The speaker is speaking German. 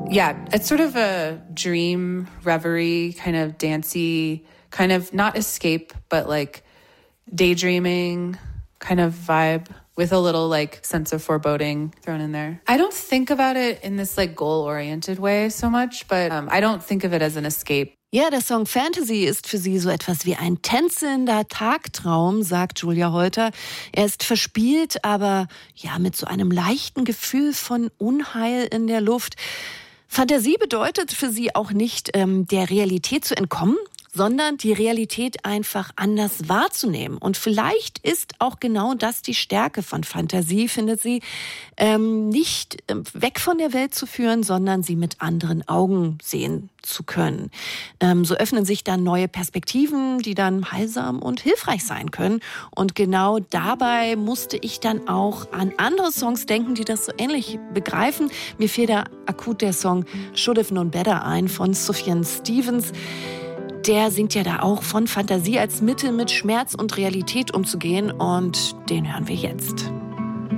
Yeah, it's sort of a dream, reverie, kind of dancey, kind of not escape, but like daydreaming kind of vibe with a little like sense of foreboding thrown in there. I don't think about it in this like goal-oriented way so much, but I don't think of it as an escape. Ja, der Song Fantasy ist für sie so etwas wie ein tänzelnder Tagtraum, sagt Julia Holter. Er ist verspielt, aber ja mit so einem leichten Gefühl von Unheil in der Luft. Fantasie bedeutet für sie auch nicht, der Realität zu entkommen, sondern die Realität einfach anders wahrzunehmen. Und vielleicht ist auch genau das die Stärke von Fantasie, findet sie, nicht weg von der Welt zu führen, sondern sie mit anderen Augen sehen zu können. So öffnen sich dann neue Perspektiven, die dann heilsam und hilfreich sein können. Und genau dabei musste ich dann auch an andere Songs denken, die das so ähnlich begreifen. Mir fiel da akut der Song Should Have Known Better ein von Sufjan Stevens. Der singt ja da auch von Fantasie als Mittel mit Schmerz und Realität umzugehen und den hören wir jetzt.